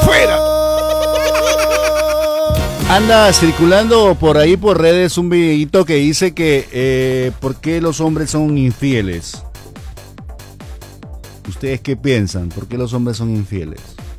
¡Fuera! Anda circulando por ahí por redes un videito que dice que ¿por qué los hombres son infieles? ¿Ustedes qué piensan? ¿Por qué los hombres son infieles?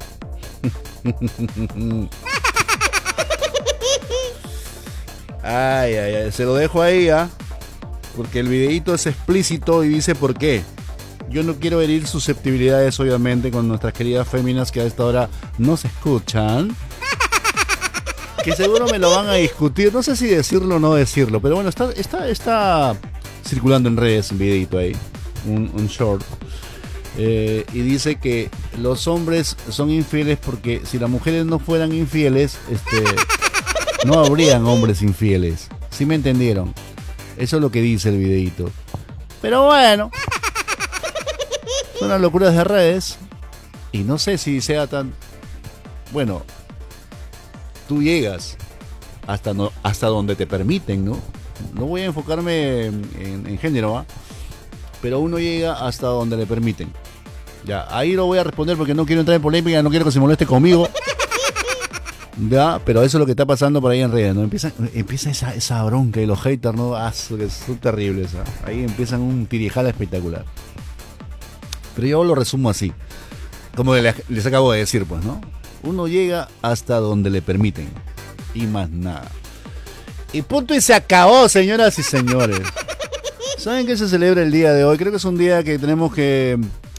Ay, ay, ay, se lo dejo ahí, ¿ah? Porque el videito es explícito y dice por qué. Yo no quiero herir susceptibilidades, obviamente, con nuestras queridas féminas que a esta hora nos escuchan. Que seguro me lo van a discutir. No sé si decirlo o no decirlo, pero bueno, está circulando en redes un videito ahí, un short. Y dice que los hombres son infieles porque si las mujeres no fueran infieles, no habrían hombres infieles. ¿Sí me entendieron? Eso es lo que dice el videito. Pero bueno, son las locuras de redes. Y no sé si sea tan... Bueno, tú llegas hasta donde te permiten, ¿no? No voy a enfocarme en género, ¿ah? Pero uno llega hasta donde le permiten. Ya, ahí lo voy a responder porque no quiero entrar en polémica, no quiero que se moleste conmigo. Ya, pero eso es lo que está pasando por ahí en redes, ¿no? Empieza esa bronca y los haters, ¿no? Que son terribles, ¿eh? Ahí empiezan un tirijala espectacular. Pero yo lo resumo así, como les acabo de decir, pues, ¿no? Uno llega hasta donde le permiten y más nada. Y punto y se acabó, señoras y señores. ¿Saben qué se celebra el día de hoy? Creo que es un día que tenemos que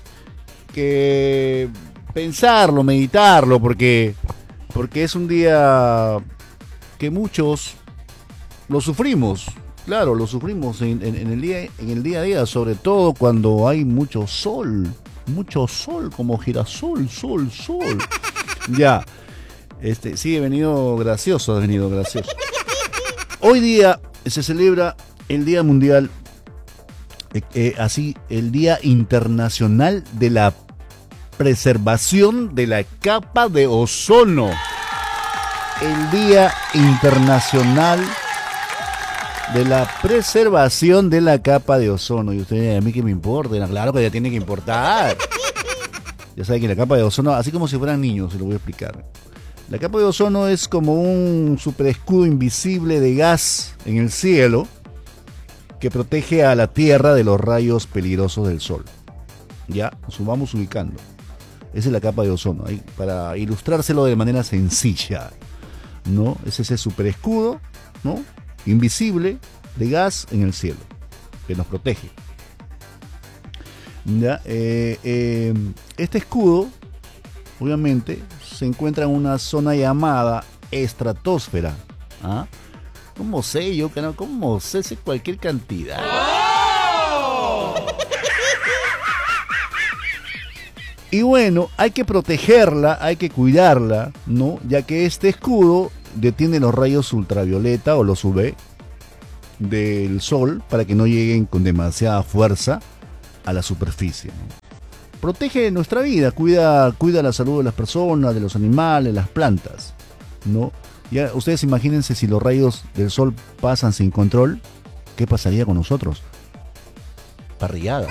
pensarlo, meditarlo, porque es un día que muchos lo sufrimos. Claro, lo sufrimos en el día a día, sobre todo cuando hay mucho sol, como girasol, sol. Ya, sí, he venido gracioso. Hoy día se celebra el Día Mundial, el Día Internacional de la Preservación de la Capa de Ozono. El Día Internacional de la Preservación de la Capa de Ozono. Y ustedes, a mí que me importa, claro que ya tiene que importar. Ya saben que la capa de ozono, así como si fueran niños, se lo voy a explicar. La capa de ozono es como un super escudo invisible de gas en el cielo que protege a la Tierra de los rayos peligrosos del Sol. Ya, nos vamos ubicando. Esa es la capa de ozono, ahí, para ilustrárselo de manera sencilla, ¿no? Es ese super escudo, ¿no? Invisible de gas en el cielo que nos protege. Ya, este escudo, obviamente, se encuentra en una zona llamada estratosfera. ¿Ah? ¿Cómo sé yo? ¿Cómo sé cualquier cantidad? ¡Oh! Y bueno, hay que protegerla, hay que cuidarla, ¿no? Ya que este escudo detiene los rayos ultravioleta o los UV del sol para que no lleguen con demasiada fuerza a la superficie, ¿no? Protege nuestra vida, cuida la salud de las personas, de los animales, las plantas, ¿no? Ya ustedes imagínense si los rayos del sol pasan sin control, ¿qué pasaría con nosotros? Parrillada,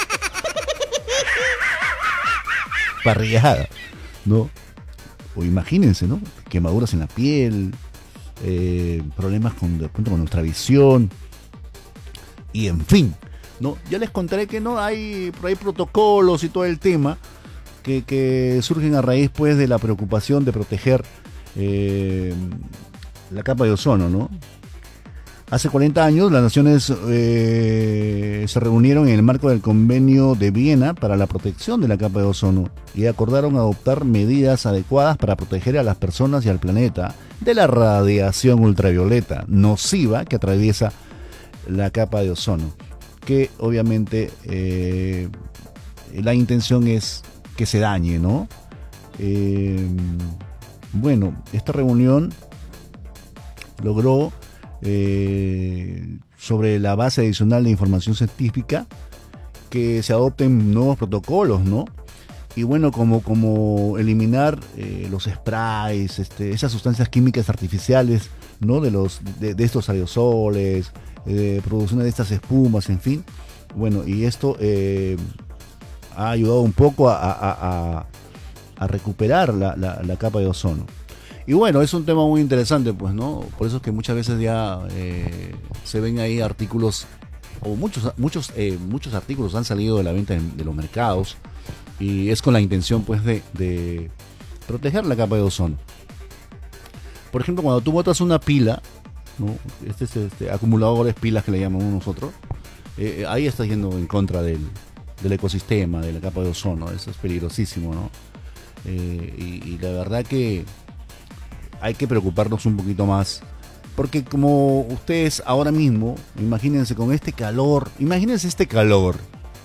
¿no? O imagínense, ¿no? Quemaduras en la piel, problemas de pronto con nuestra visión, y en fin, ¿no? Ya les contaré que no hay protocolos y todo el tema que surgen a raíz, pues, de la preocupación de proteger la capa de ozono, ¿no? Hace 40 años las naciones se reunieron en el marco del Convenio de Viena para la protección de la capa de ozono y acordaron adoptar medidas adecuadas para proteger a las personas y al planeta de la radiación ultravioleta nociva que atraviesa la capa de ozono, que obviamente la intención es que se dañe, ¿no? Bueno, esta reunión logró, sobre la base adicional de información científica, que se adopten nuevos protocolos, ¿no? Y bueno, como eliminar los sprays, esas sustancias químicas artificiales, ¿no? De estos aerosoles, producción de estas espumas, en fin. Bueno, y esto ha ayudado un poco a a recuperar la capa de ozono. Y bueno, es un tema muy interesante, pues, ¿no? Por eso es que muchas veces ya se ven ahí artículos, o muchos artículos han salido de la venta de los mercados, y es con la intención, pues, de proteger la capa de ozono. Por ejemplo, cuando tú botas una pila, ¿no? Acumuladores, pilas que le llamamos nosotros, ahí estás yendo en contra del ecosistema, de la capa de ozono. Eso es peligrosísimo, ¿no? Y la verdad que hay que preocuparnos un poquito más, porque como ustedes ahora mismo, imagínense con este calor, imagínense este calor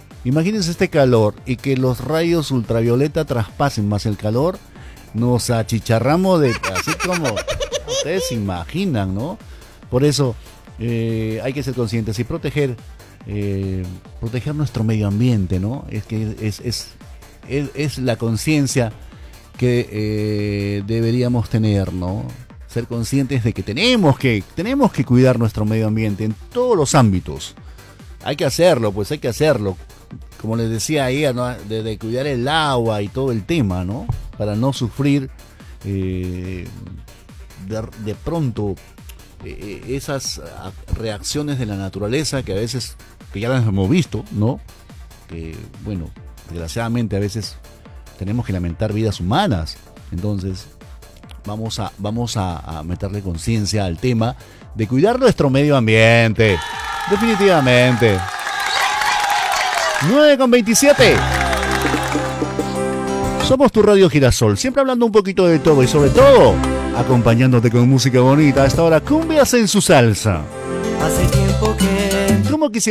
y que los rayos ultravioleta traspasen más el calor, nos achicharramos así como ustedes se imaginan, ¿no? Por eso hay que ser conscientes y proteger nuestro medio ambiente, ¿no? Es que es la conciencia que deberíamos tener, ¿no? Ser conscientes de que tenemos que cuidar nuestro medio ambiente en todos los ámbitos. Hay que hacerlo, pues hay que hacerlo. Como les decía ayer, ¿no? De cuidar el agua y todo el tema, ¿no? Para no sufrir de pronto esas reacciones de la naturaleza que a veces, que ya las hemos visto, ¿no? Que, bueno, desgraciadamente a veces tenemos que lamentar vidas humanas. Entonces vamos a meterle conciencia al tema de cuidar nuestro medio ambiente, definitivamente. 9:27. Somos tu Radio Girasol, siempre hablando un poquito de todo y sobre todo acompañándote con música bonita. Hasta ahora, cumbias en su salsa. Hace tiempo que ¿Cómo quisiera